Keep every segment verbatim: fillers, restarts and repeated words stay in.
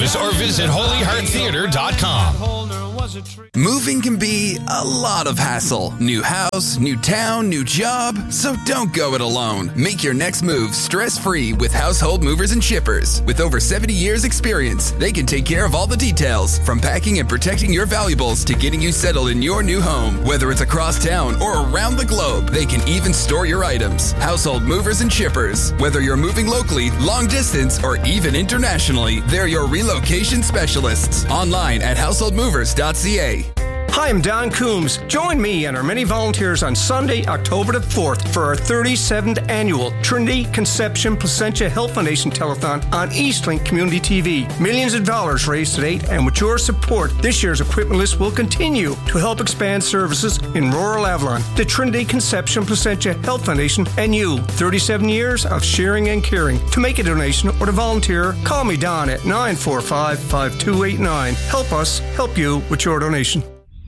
Theaters or visit holy heart theater dot com. Moving can be a lot of hassle. New house, new town, new job. So don't go it alone. Make your next move stress-free with Household Movers and Shippers. With over seventy years experience, they can take care of all the details, from packing and protecting your valuables to getting you settled in your new home. Whether it's across town or around the globe, they can even store your items. Household Movers and Shippers. Whether you're moving locally, long distance, or even internationally, they're your relocation specialists. Online at household movers dot c a. Hi, I'm Don Coombs. Join me and our many volunteers on Sunday, October the fourth for our thirty-seventh annual Trinity Conception Placentia Health Foundation Telethon on Eastlink Community T V. Millions of dollars raised to date, and with your support, this year's equipment list will continue to help expand services in rural Avalon. The Trinity Conception Placentia Health Foundation and you. thirty-seven years of sharing and caring. To make a donation or to volunteer, call me Don at nine four five, five two eight nine. Help us help you with your donation.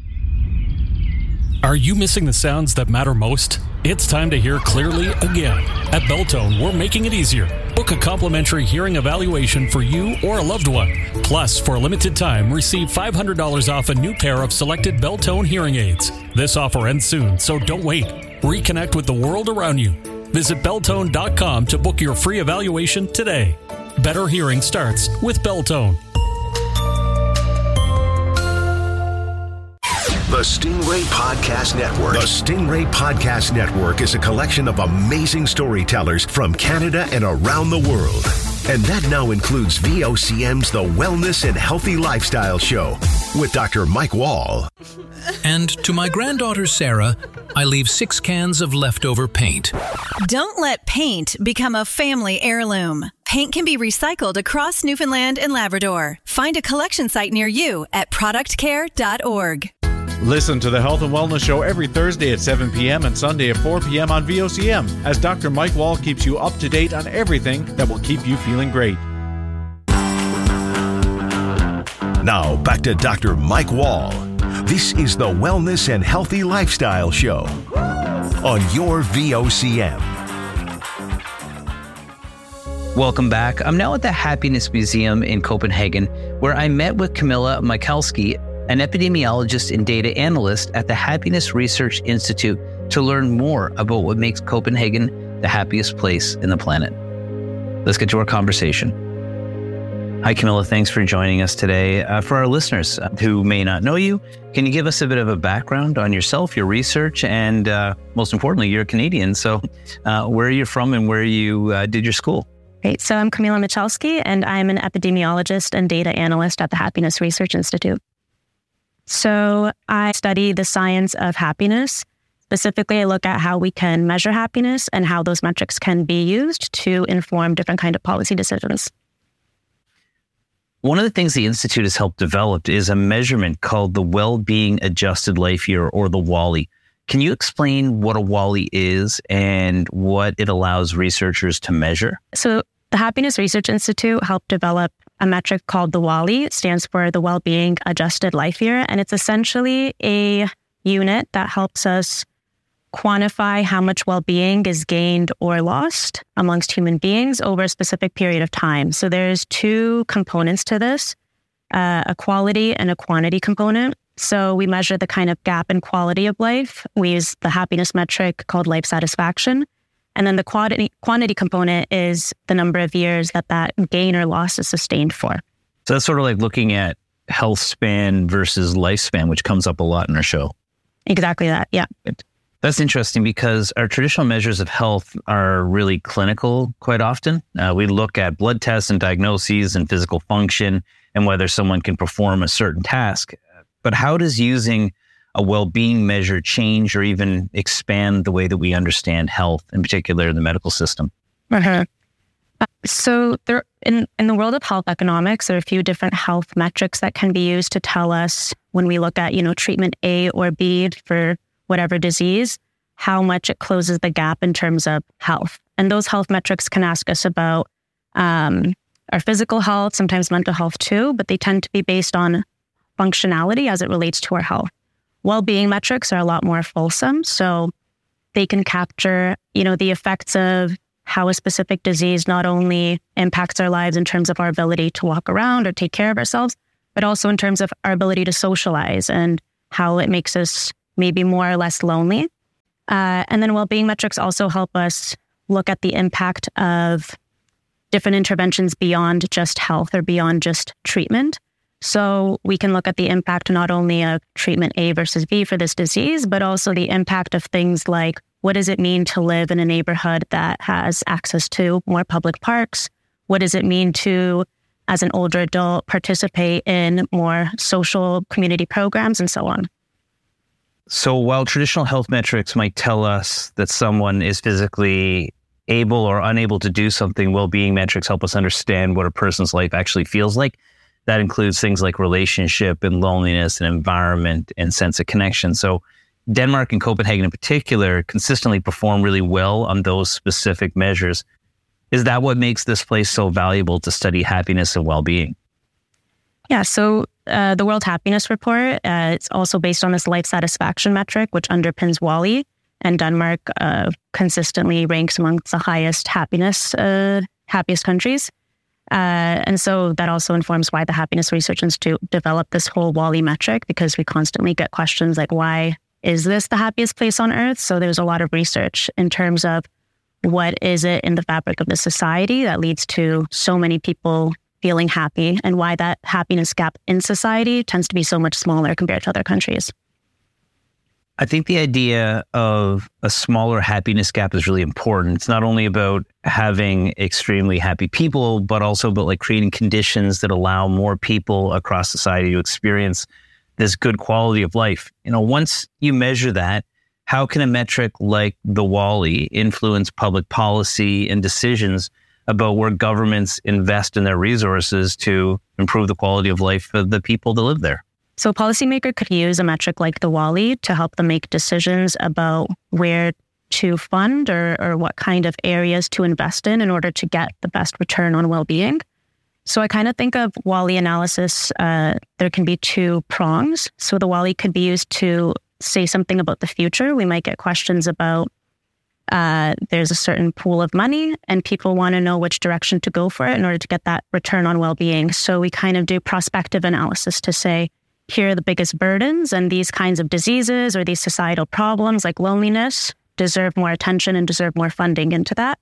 Are you missing the sounds that matter most? It's time to hear clearly again. At Beltone, we're making it easier. Book a complimentary hearing evaluation for you or a loved one. Plus, for a limited time, receive five hundred dollars off a new pair of selected Beltone hearing aids. This offer ends soon, so don't wait. Reconnect with the world around you. Visit beltone dot com to book your free evaluation today. Better hearing starts with Beltone. The Stingray Podcast Network. The Stingray Podcast Network is a collection of amazing storytellers from Canada and around the world. And that now includes V O C M's The Wellness and Healthy Lifestyle Show with Doctor Mike Wall. And to my granddaughter Sarah, I leave six cans of leftover paint. Don't let paint become a family heirloom. Paint can be recycled across Newfoundland and Labrador. Find a collection site near you at product care dot org. Listen to the Health and Wellness Show every Thursday at seven p.m. and Sunday at four p.m. on V O C M as Doctor Mike Wall keeps you up to date on everything that will keep you feeling great. Now, back to Doctor Mike Wall. This is the Wellness and Healthy Lifestyle Show on your V O C M. Welcome back. I'm now at the Happiness Museum in Copenhagen, where I met with Camilla Michalski, an epidemiologist and data analyst at the Happiness Research Institute, to learn more about what makes Copenhagen the happiest place in the planet. Let's get to our conversation. Hi, Camilla. Thanks for joining us today. Uh, for our listeners who may not know you, can you give us a bit of a background on yourself, your research, and uh, most importantly, you're a Canadian. So uh, where are you from and where you uh, did your school? Great. So I'm Camilla Michalski, and I'm an epidemiologist and data analyst at the Happiness Research Institute. So I study the science of happiness. Specifically, I look at how we can measure happiness and how those metrics can be used to inform different kind of policy decisions. One of the things the Institute has helped develop is a measurement called the Well-Being Adjusted Life Year, or the WALY. Can you explain what a WALY is and what it allows researchers to measure? So the Happiness Research Institute helped develop a metric called the WALY. It stands for the Well-Being Adjusted Life Year, and it's essentially a unit that helps us quantify how much well-being is gained or lost amongst human beings over a specific period of time. So there's two components to this, uh, a quality and a quantity component. So we measure the kind of gap in quality of life. We use the happiness metric called life satisfaction. And then the quantity, quantity component is the number of years that that gain or loss is sustained for. So that's sort of like looking at health span versus lifespan, which comes up a lot in our show. Exactly that, yeah. That's interesting because our traditional measures of health are really clinical quite often. Uh, we look at blood tests and diagnoses and physical function and whether someone can perform a certain task. But how does using a well-being measure change or even expand the way that we understand health, in particular the medical system? Uh-huh. Uh, so there, in, in the world of health economics, there are a few different health metrics that can be used to tell us when we look at, you know, treatment A or B for whatever disease, how much it closes the gap in terms of health. And those health metrics can ask us about um, our physical health, sometimes mental health too, but they tend to be based on functionality as it relates to our health. Well-being metrics are a lot more fulsome, so they can capture, you know, the effects of how a specific disease not only impacts our lives in terms of our ability to walk around or take care of ourselves, but also in terms of our ability to socialize and how it makes us maybe more or less lonely. Uh, and then well-being metrics also help us look at the impact of different interventions beyond just health or beyond just treatment. So we can look at the impact not only of treatment A versus B for this disease, but also the impact of things like, what does it mean to live in a neighborhood that has access to more public parks? What does it mean to, as an older adult, participate in more social community programs and so on? So while traditional health metrics might tell us that someone is physically able or unable to do something, well-being metrics help us understand what a person's life actually feels like. That includes things like relationship and loneliness and environment and sense of connection. So Denmark and Copenhagen in particular consistently perform really well on those specific measures. Is that what makes this place so valuable to study happiness and well-being? Yeah, so uh, the World Happiness Report, uh, it's also based on this life satisfaction metric, which underpins WALI, and Denmark uh, consistently ranks amongst the highest happiness, uh, happiest countries. Uh, and so that also informs why the Happiness Research Institute developed this whole WALI metric, because we constantly get questions like, why is this the happiest place on earth? So there's a lot of research in terms of what is it in the fabric of the society that leads to so many people feeling happy, and why that happiness gap in society tends to be so much smaller compared to other countries. I think the idea of a smaller happiness gap is really important. It's not only about having extremely happy people, but also about like creating conditions that allow more people across society to experience this good quality of life. You know, once you measure that, how can a metric like the WALI influence public policy and decisions about where governments invest in their resources to improve the quality of life for the people that live there? So a policymaker could use a metric like the WALI to help them make decisions about where to fund or, or what kind of areas to invest in in order to get the best return on well-being. So I kind of think of WALI analysis, uh, there can be two prongs. So the WALI could be used to say something about the future. We might get questions about uh, there's a certain pool of money and people want to know which direction to go for it in order to get that return on well-being. So we kind of do prospective analysis to say, here are the biggest burdens, and these kinds of diseases or these societal problems like loneliness deserve more attention and deserve more funding into that.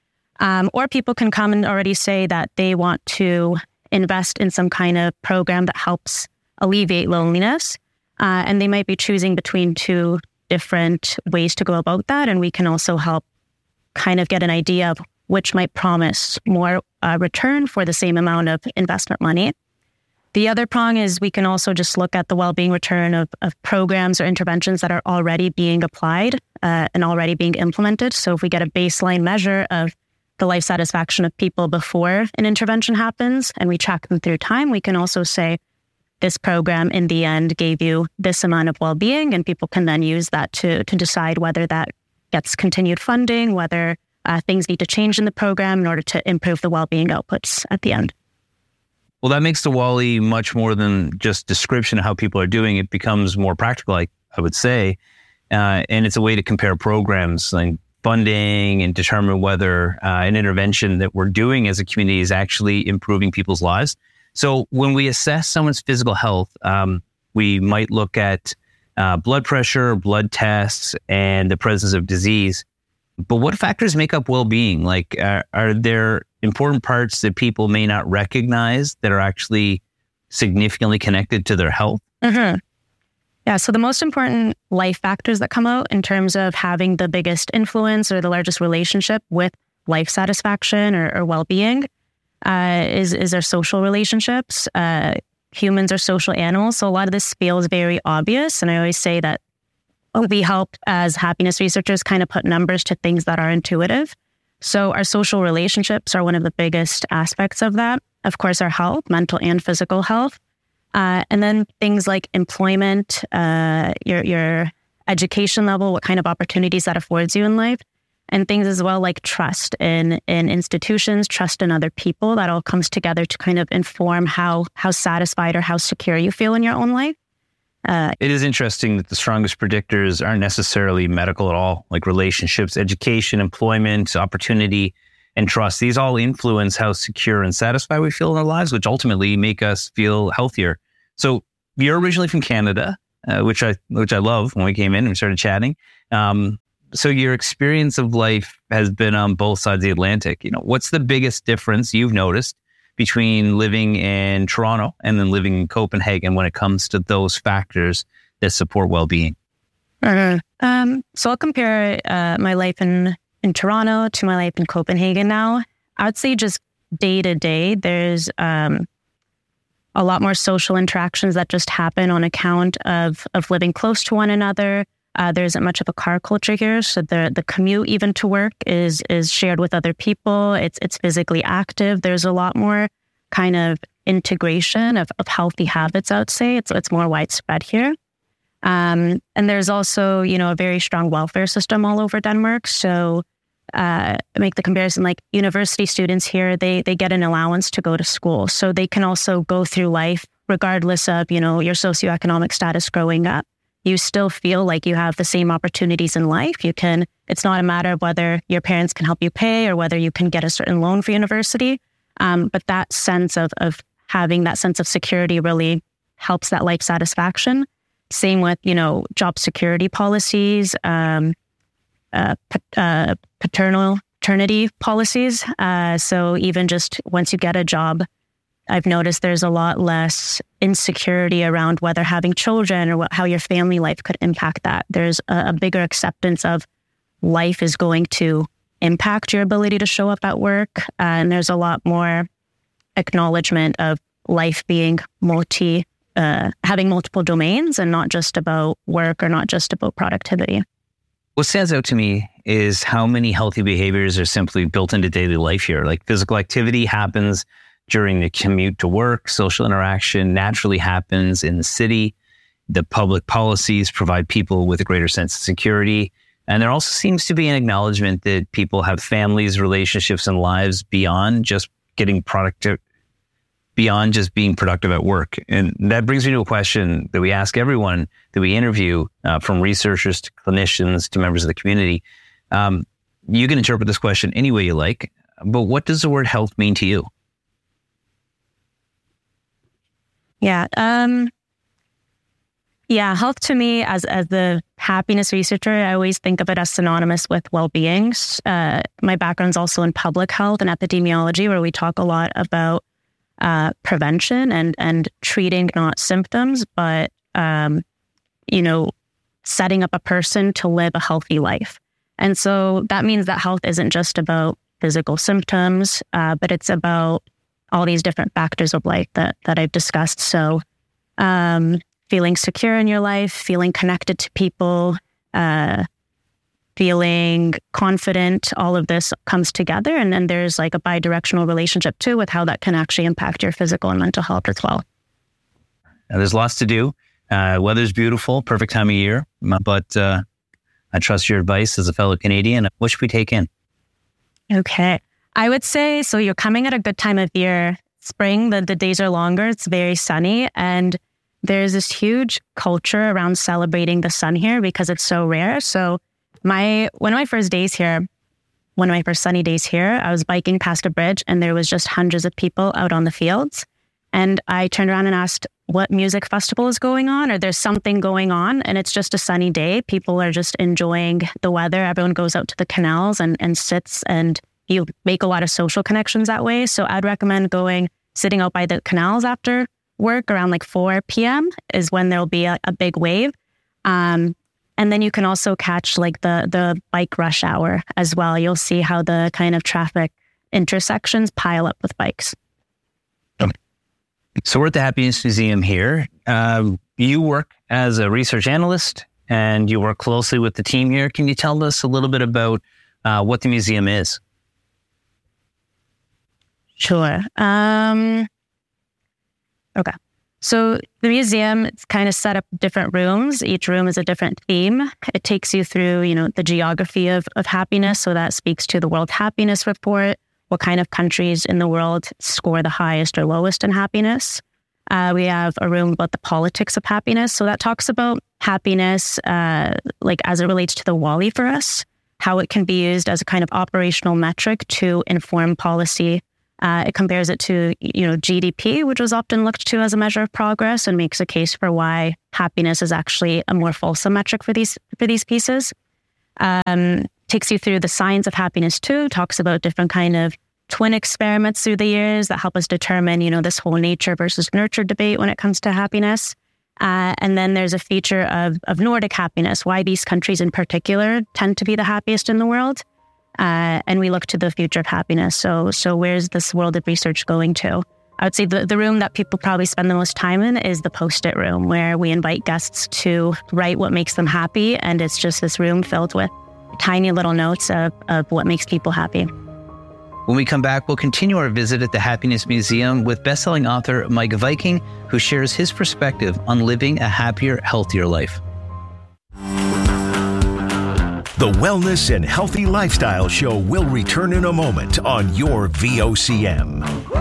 Um, or people can come and already say that they want to invest in some kind of program that helps alleviate loneliness. Uh, and they might be choosing between two different ways to go about that. And we can also help kind of get an idea of which might promise more uh, return for the same amount of investment money. The other prong is we can also just look at the well-being return of, of programs or interventions that are already being applied uh, and already being implemented. So if we get a baseline measure of the life satisfaction of people before an intervention happens and we track them through time, we can also say this program in the end gave you this amount of well-being, and people can then use that to, to decide whether that gets continued funding, whether uh, things need to change in the program in order to improve the well-being outputs at the end. Well, that makes the WALI much more than just description of how people are doing. It becomes more practical, I, I would say. Uh, and it's a way to compare programs like funding and determine whether uh, an intervention that we're doing as a community is actually improving people's lives. So when we assess someone's physical health, um, we might look at uh, blood pressure, blood tests, and the presence of disease. But what factors make up well-being? Like, uh, are there important parts that people may not recognize that are actually significantly connected to their health? Mm-hmm. Yeah, so the most important life factors that come out in terms of having the biggest influence or the largest relationship with life satisfaction or, or well-being uh, is, is our social relationships. Uh, humans are social animals, so a lot of this feels very obvious. And I always say that we help as happiness researchers kind of put numbers to things that are intuitive. So our social relationships are one of the biggest aspects of that. Of course, our health, mental and physical health. Uh, and then things like employment, uh, your your education level, what kind of opportunities that affords you in life, and things as well like trust in in institutions, trust in other people. That all comes together to kind of inform how how satisfied or how secure you feel in your own life. Uh, it is interesting that the strongest predictors aren't necessarily medical at all, like relationships, education, employment, opportunity, and trust. These all influence how secure and satisfied we feel in our lives, which ultimately make us feel healthier. So you're originally from Canada, uh, which I which I love when we came in and we started chatting. Um, so your experience of life has been on both sides of the Atlantic. You know, what's the biggest difference you've noticed between living in Toronto and then living in Copenhagen when it comes to those factors that support well-being? Uh, um, so I'll compare uh, my life in, in Toronto to my life in Copenhagen now. I would say just day to day, there's um, a lot more social interactions that just happen on account of, of living close to one another. Uh, there isn't much of a car culture here, so the the commute even to work is is shared with other people. It's it's physically active. There's a lot more kind of integration of, of healthy habits, I would say. It's it's more widespread here. Um, and there's also, you know, a very strong welfare system all over Denmark. So uh, make the comparison, like university students here, they they get an allowance to go to school. So they can also go through life regardless of, you know, your socioeconomic status growing up. You still feel like you have the same opportunities in life. You can, it's not a matter of whether your parents can help you pay or whether you can get a certain loan for university. Um, but that sense of, of having that sense of security really helps that life satisfaction. Same with, you know, job security policies, um, uh, uh, paternal paternity policies. Uh, so even just once you get a job, I've noticed there's a lot less insecurity around whether having children or what, how your family life could impact that. There's a, a bigger acceptance of life is going to impact your ability to show up at work. Uh, and there's a lot more acknowledgement of life being multi, uh, having multiple domains and not just about work or not just about productivity. What stands out to me is how many healthy behaviors are simply built into daily life here. Like physical activity happens during the commute to work, social interaction naturally happens in the city. The public policies provide people with a greater sense of security. And there also seems to be an acknowledgement that people have families, relationships, and lives beyond just getting productive, beyond just being productive at work. And that brings me to a question that we ask everyone that we interview, uh, from researchers to clinicians to members of the community. Um, you can interpret this question any way you like, but what does the word health mean to you? Yeah. Um, yeah. Health to me, as as the happiness researcher, I always think of it as synonymous with well-being. Uh, my background's also in public health and epidemiology, where we talk a lot about uh, prevention and and treating not symptoms, but um, you know, setting up a person to live a healthy life. And so that means that health isn't just about physical symptoms, uh, but it's about all these different factors of life that that I've discussed. So um, feeling secure in your life, feeling connected to people, uh, feeling confident, all of this comes together. And then there's like a bi-directional relationship too with how that can actually impact your physical and mental health as well. Now, there's lots to do. Uh, weather's beautiful, perfect time of year. But uh, I trust your advice as a fellow Canadian. What should we take in? Okay. I would say, so you're coming at a good time of year. Spring, the, the days are longer, it's very sunny, and there's this huge culture around celebrating the sun here because it's so rare. So my one of my first days here, one of my first sunny days here, I was biking past a bridge and there was just hundreds of people out on the fields. And I turned around and asked what music festival is going on, or there's something going on, and it's just a sunny day. People are just enjoying the weather. Everyone goes out to the canals and, and sits, and you make a lot of social connections that way. So I'd recommend going, sitting out by the canals after work around like four p.m. is when there'll be a, a big wave. Um, and then you can also catch like the the bike rush hour as well. You'll see how the kind of traffic intersections pile up with bikes. So we're at the Happiness Museum here. Um, you work as a research analyst and you work closely with the team here. Can you tell us a little bit about uh, what the museum is? Sure. Um, okay. So the museum, it's kind of set up different rooms. Each room is a different theme. It takes you through, you know, the geography of, of happiness. So that speaks to the World Happiness Report. What kind of countries in the world score the highest or lowest in happiness? Uh, we have a room about the politics of happiness. So that talks about happiness, uh, like as it relates to the WALL-E for us, how it can be used as a kind of operational metric to inform policy. Uh, it compares it to, you know, G D P, which was often looked to as a measure of progress, and makes a case for why happiness is actually a more fulsome metric for these for these pieces. Um, takes you through the science of happiness too. Talks about different kind of twin experiments through the years that help us determine, you know, this whole nature versus nurture debate when it comes to happiness. Uh, and then there's a feature of of Nordic happiness, why these countries in particular tend to be the happiest in the world. Uh, and we look to the future of happiness. So, so where's this world of research going to? I would say the, the room that people probably spend the most time in is the Post-it room, where we invite guests to write what makes them happy. And it's just this room filled with tiny little notes of, of what makes people happy. When we come back, we'll continue our visit at the Happiness Museum with best-selling author Mike Viking, who shares his perspective on living a happier, healthier life. The Wellness and Healthy Lifestyle Show will return in a moment on your V O C M.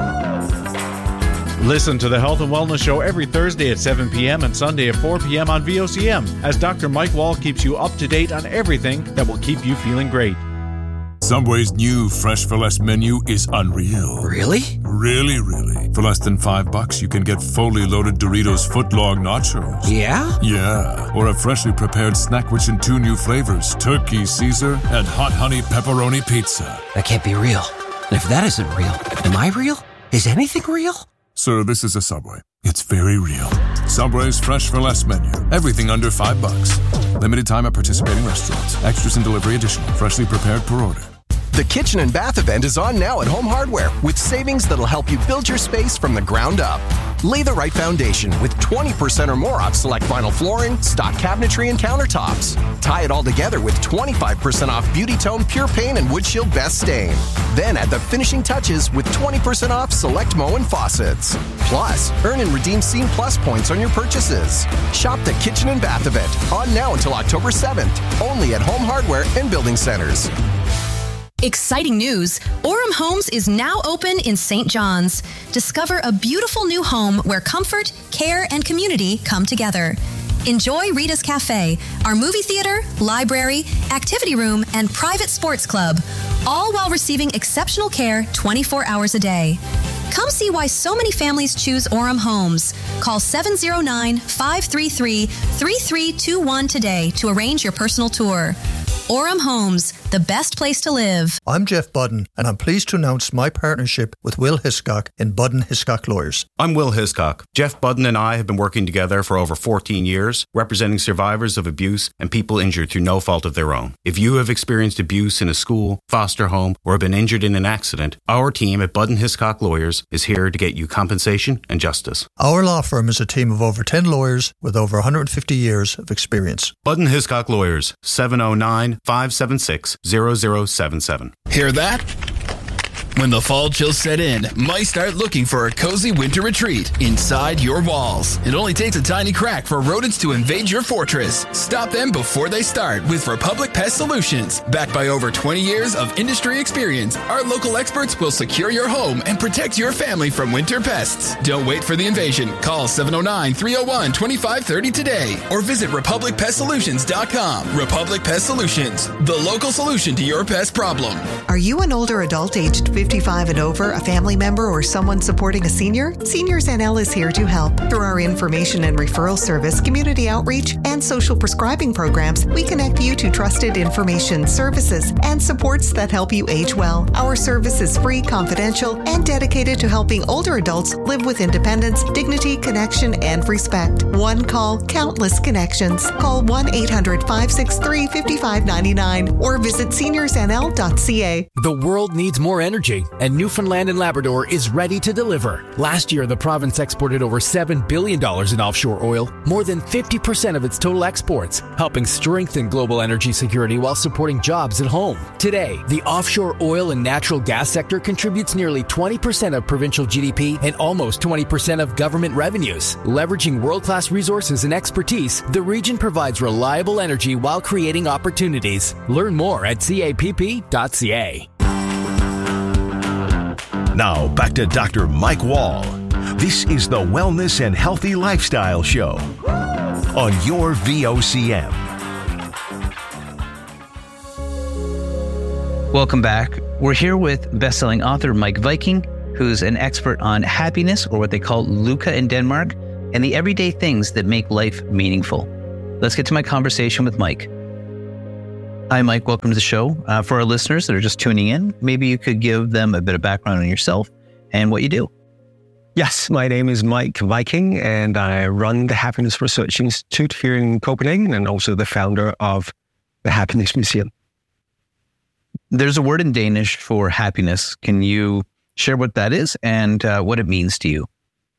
Listen to the Health and Wellness Show every Thursday at seven p.m. and Sunday at four p.m. on V O C M as Doctor Mike Wall keeps you up to date on everything that will keep you feeling great. Subway's new Fresh for Less menu is unreal. Really? Really, really. For less than five bucks, you can get fully loaded Doritos footlong nachos. Yeah? Yeah. Or a freshly prepared snack rich in two new flavors, turkey Caesar and hot honey pepperoni pizza. That can't be real. And if that isn't real, am I real? Is anything real? Sir, this is a Subway. It's very real. Subway's Fresh for Less menu. Everything under five bucks. Limited time at participating restaurants. Extras and delivery additional. Freshly prepared per order. The Kitchen and Bath event is on now at Home Hardware with savings that'll help you build your space from the ground up. Lay the right foundation with twenty percent or more off select vinyl flooring, stock cabinetry, and countertops. Tie it all together with twenty-five percent off Beauty Tone Pure Paint and Wood Shield Best Stain. Then add the finishing touches with twenty percent off select Moen and faucets. Plus, earn and redeem Scene Plus points on your purchases. Shop the Kitchen and Bath event on now until October seventh, only at Home Hardware and Building Centers. Exciting news! Orem Homes is now open in Saint John's. Discover a beautiful new home where comfort, care, and community come together. Enjoy Rita's Cafe, our movie theater, library, activity room, and private sports club, all while receiving exceptional care twenty-four hours a day. Come see why so many families choose Orem Homes. Call seven oh nine, five three three, three three two one today to arrange your personal tour. Orem Homes, the best place to live. I'm Jeff Budden, and I'm pleased to announce my partnership with Will Hiscock in Budden Hiscock Lawyers. I'm Will Hiscock. Jeff Budden and I have been working together for over fourteen years, representing survivors of abuse and people injured through no fault of their own. If you have experienced abuse in a school, foster home, or have been injured in an accident, our team at Budden Hiscock Lawyers is here to get you compensation and justice. Our law firm is a team of over ten lawyers with over one hundred fifty years of experience. Budden Hiscock Lawyers, seven oh nine, five seven six, zero zero seven seven. Hear that? When the fall chills set in, might start looking for a cozy winter retreat inside your walls. It only takes a tiny crack for rodents to invade your fortress. Stop them before they start with Republic Pest Solutions. Backed by over twenty years of industry experience, our local experts will secure your home and protect your family from winter pests. Don't wait for the invasion. Call seven oh nine, three oh one, two five three oh today or visit republic pest solutions dot com. Republic Pest Solutions, the local solution to your pest problem. Are you an older adult aged fifty-five and over, a family member, or someone supporting a senior? Seniors N L is here to help. Through our information and referral service, community outreach, and social prescribing programs, we connect you to trusted information, services, and supports that help you age well. Our service is free, confidential, and dedicated to helping older adults live with independence, dignity, connection, and respect. One call, countless connections. Call one eight hundred, five six three, five five nine nine or visit seniors n l dot c a. The world needs more energy, and Newfoundland and Labrador is ready to deliver. Last year, the province exported over seven billion dollars in offshore oil, more than fifty percent of its total exports, helping strengthen global energy security while supporting jobs at home. Today, the offshore oil and natural gas sector contributes nearly twenty percent of provincial G D P and almost twenty percent of government revenues. Leveraging world-class resources and expertise, the region provides reliable energy while creating opportunities. Learn more at C A P P dot C A. Now, back to Doctor Mike Wall. This is the Wellness and Healthy Lifestyle Show on your V O C M. Welcome back. We're here with best-selling author Mike Viking, who's an expert on happiness, or what they call Lykke in Denmark, and the everyday things that make life meaningful. Let's get to my conversation with Mike. Hi, Mike. Welcome to the show. Uh, for our listeners that are just tuning in, maybe you could give them a bit of background on yourself and what you do. Yes, my name is Mike Viking, and I run the Happiness Research Institute here in Copenhagen, and also the founder of the Happiness Museum. There's a word in Danish for happiness. Can you share what that is and uh, what it means to you?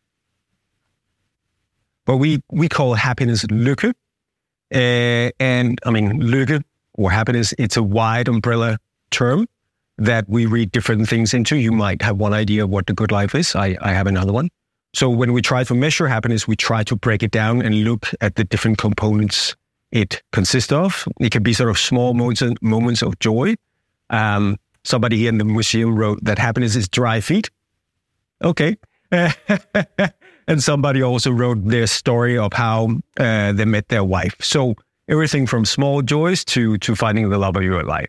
Well, we, we call happiness lykke. Uh, and I mean, lykke or happiness, it's a wide umbrella term that we read different things into. You might have one idea of what the good life is. I, I have another one. So when we try to measure happiness, we try to break it down and look at the different components it consists of. It can be sort of small moments, moments of joy. Um, somebody here in the museum wrote that happiness is dry feet. Okay. And somebody also wrote their story of how uh, they met their wife. So everything from small joys to to finding the love of your life.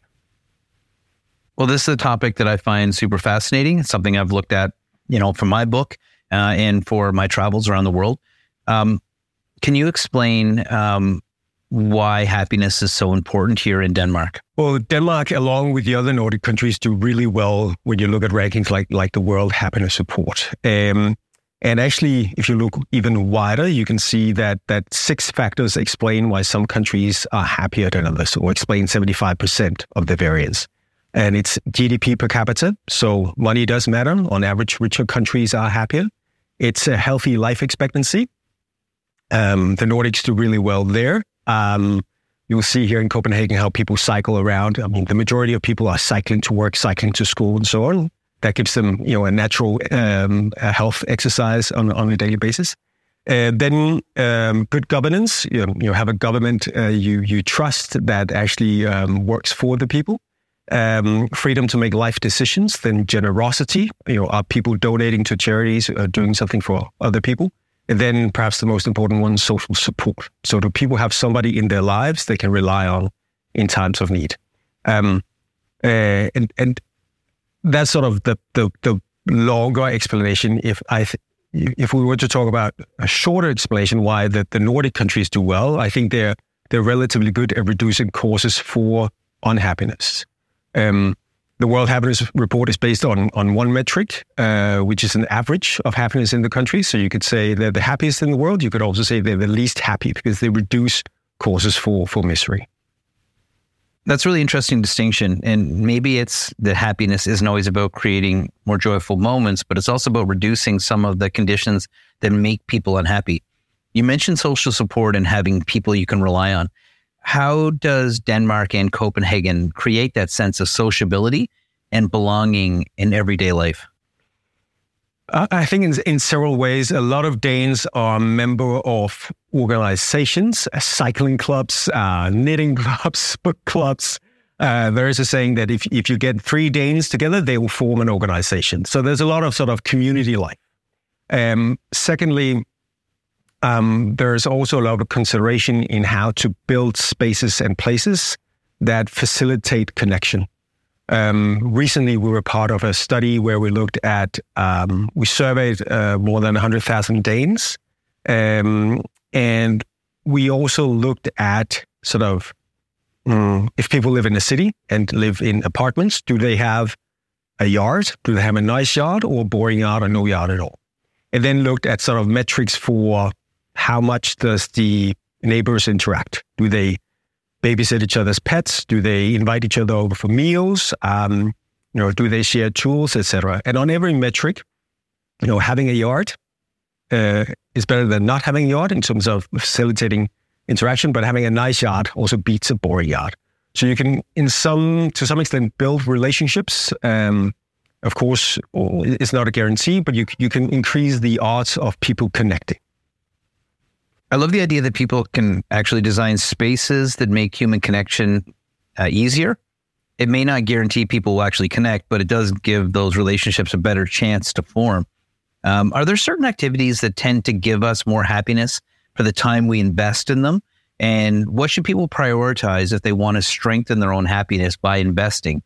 Well, this is a topic that I find super fascinating. It's something I've looked at, you know, for my book uh, and for my travels around the world. Um, can you explain um, why happiness is so important here in Denmark? Well, Denmark, along with the other Nordic countries, do really well when you look at rankings like, like the World Happiness Report. Um, and actually, if you look even wider, you can see that that six factors explain why some countries are happier than others, or explain seventy-five percent of the variance. And it's G D P per capita, so money does matter. On average, richer countries are happier. It's a healthy life expectancy. Um, the Nordics do really well there. Um, you'll see here in Copenhagen how people cycle around. I mean, the majority of people are cycling to work, cycling to school, and so on. That gives them, you know, a natural um, a health exercise on, on a daily basis. Uh, then um, good governance. You know, you have a government uh, you you trust that actually um, works for the people. Um, freedom to make life decisions. Then generosity. You know, are people donating to charities, or doing something for other people? And then perhaps the most important one, social support. So do people have somebody in their lives they can rely on in times of need? Um, uh, and and that's sort of the the, the longer explanation. If I th- if we were to talk about a shorter explanation why the, the Nordic countries do well, I think they're they're relatively good at reducing causes for unhappiness. Um, The World Happiness Report is based on, on one metric, uh, which is an average of happiness in the country. So you could say they're the happiest in the world. You could also say they're the least happy because they reduce causes for, for misery. That's a really interesting distinction. And maybe it's that happiness isn't always about creating more joyful moments, but it's also about reducing some of the conditions that make people unhappy. You mentioned social support and having people you can rely on. How does Denmark and Copenhagen create that sense of sociability and belonging in everyday life? Uh, I think in, in several ways. A lot of Danes are a member of organizations, uh, cycling clubs, uh, knitting clubs, book clubs. Uh, there is a saying that if, if you get three Danes together, they will form an organization. So there's a lot of sort of community life. Um, secondly, Um, there's also a lot of consideration in how to build spaces and places that facilitate connection. Um, recently, we were part of a study where we looked at, um, we surveyed uh, more than one hundred thousand Danes. Um, and we also looked at sort of, um, if people live in a city and live in apartments, do they have a yard? Do they have a nice yard or a boring yard or no yard at all? And then looked at sort of metrics for how much does the neighbors interact? Do they babysit each other's pets? Do they invite each other over for meals? Um, you know, do they share tools, et cetera? And on every metric, you know, having a yard uh, is better than not having a yard in terms of facilitating interaction, but having a nice yard also beats a boring yard. So you can, in some, to some extent, build relationships. Um, of course, it's not a guarantee, but you you can increase the odds of people connecting. I love the idea that people can actually design spaces that make human connection uh, easier. It may not guarantee people will actually connect, but it does give those relationships a better chance to form. Um, are there certain activities that tend to give us more happiness for the time we invest in them? And what should people prioritize if they want to strengthen their own happiness by investing?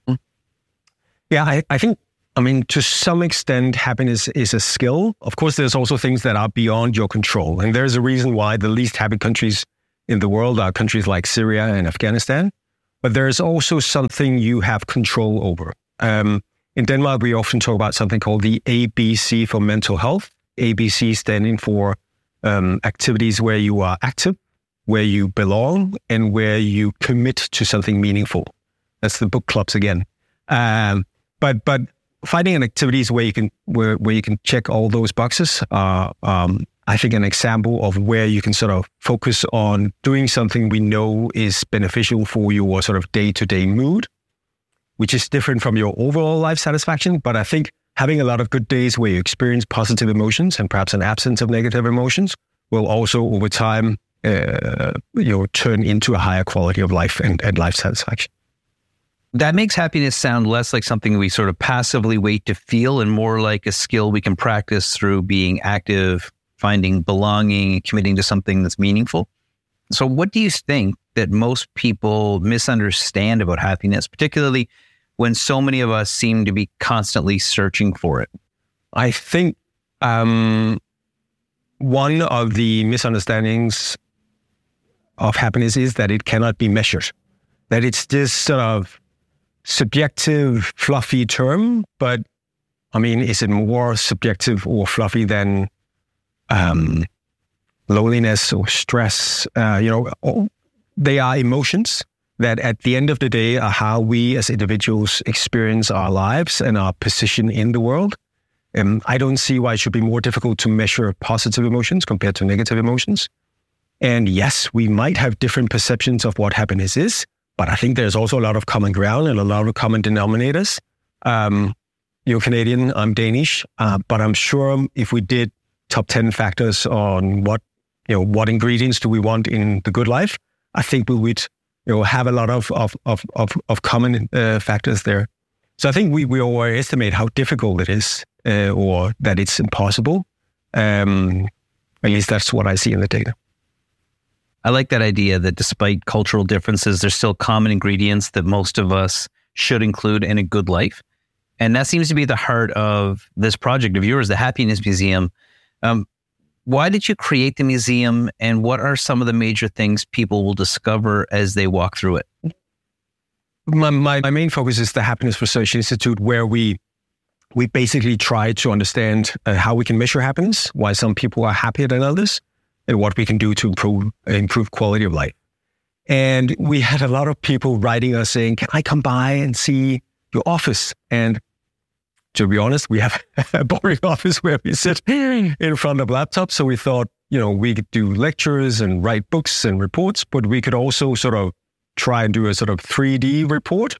Yeah, I, I think, I mean, to some extent, happiness is a skill. Of course, there's also things that are beyond your control. And there's a reason why the least happy countries in the world are countries like Syria and Afghanistan. But there's also something you have control over. Um, in Denmark, we often talk about something called the A B C for mental health. A B C standing for um, activities where you are active, where you belong, and where you commit to something meaningful. That's the book clubs again. Um, but but finding an activities where you can where where you can check all those boxes are, um, I think, an example of where you can sort of focus on doing something we know is beneficial for your sort of day-to-day mood, which is different from your overall life satisfaction. But I think having a lot of good days where you experience positive emotions and perhaps an absence of negative emotions will also, over time, uh, you know, turn into a higher quality of life and, and life satisfaction. That makes happiness sound less like something we sort of passively wait to feel and more like a skill we can practice through being active, finding belonging, committing to something that's meaningful. So what do you think that most people misunderstand about happiness, particularly when so many of us seem to be constantly searching for it? I think um, one of the misunderstandings of happiness is that it cannot be measured, that it's this sort of subjective, fluffy term. But I mean, is it more subjective or fluffy than um, loneliness or stress? Uh, you know, all, they are emotions that at the end of the day are how we as individuals experience our lives and our position in the world. And I don't see why it should be more difficult to measure positive emotions compared to negative emotions. And yes, we might have different perceptions of what happiness is, but I think there's also a lot of common ground and a lot of common denominators. Um, you're Canadian, I'm Danish, uh, but I'm sure if we did top ten factors on what, you know, what ingredients do we want in the good life, I think we would, you know, have a lot of of of of, of common uh, factors there. So I think we we overestimate how difficult it is, uh, or that it's impossible. Um, at least that's what I see in the data. I like that idea that despite cultural differences, there's still common ingredients that most of us should include in a good life. And that seems to be the heart of this project of yours, the Happiness Museum. Um, why did you create the museum, and what are some of the major things people will discover as they walk through it? My, my, my main focus is the Happiness Research Institute, where we we basically try to understand uh, how we can measure happiness, why some people are happier than others, and what we can do to improve improve quality of life. And we had a lot of people writing us saying, can I come by and see your office? And to be honest, we have a boring office where we sit in front of laptops. So we thought, you know, we could do lectures and write books and reports, but we could also sort of try and do a sort of three D report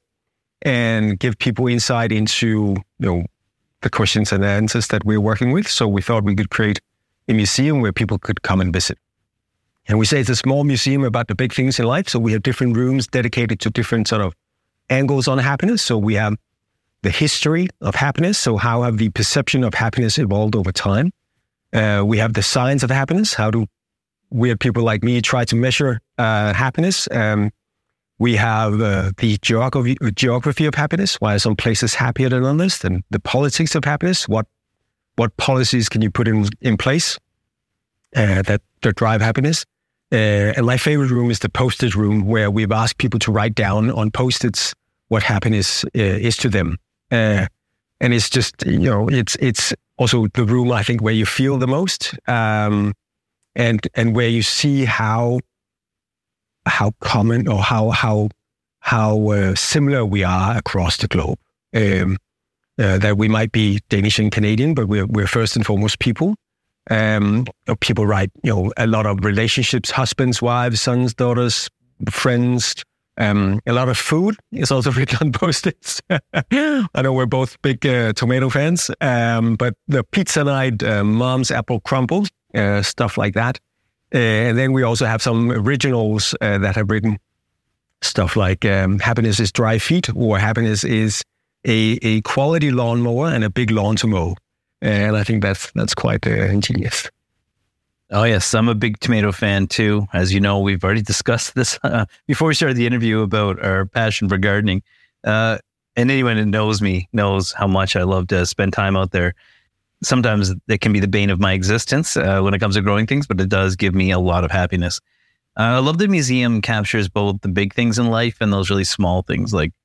and give people insight into, you know, the questions and answers that we're working with. So we thought we could create a museum where people could come and visit. And we say it's a small museum about the big things in life. So we have different rooms dedicated to different sort of angles on happiness. So we have the history of happiness. So how have the perception of happiness evolved over time? Uh, we have the science of happiness. How do weird people like me try to measure uh, happiness? Um, we have uh, the geography, geography of happiness. Why are some places happier than others? And the politics of happiness. What what policies can you put in in place uh, that, that drive happiness? Uh, and my favorite room is the Post-it room, where we've asked people to write down on Post-its what happiness uh, is to them. Uh, and it's just, you know, it's it's also the room, I think, where you feel the most, um, and and where you see how how common or how how how uh, similar we are across the globe. Um, uh, that we might be Danish and Canadian, but we're we're first and foremost people. Um, people write, you know, a lot of relationships, husbands, wives, sons, daughters, friends. Um, a lot of food is also written on Post-its. I know we're both big uh, tomato fans, um, but the pizza night, uh, mom's apple crumble, uh, stuff like that. Uh, and then we also have some originals uh, that have written stuff like um, happiness is dry feet, or happiness is a, a quality lawnmower and a big lawn to mow. And I think that's that's quite uh, ingenious. Oh, yes. I'm a big tomato fan, too. As you know, we've already discussed this uh, before we started the interview about our passion for gardening. Uh, and anyone that knows me knows how much I love to spend time out there. Sometimes it can be the bane of my existence uh, when it comes to growing things, but it does give me a lot of happiness. Uh, I love the museum captures both the big things in life and those really small things like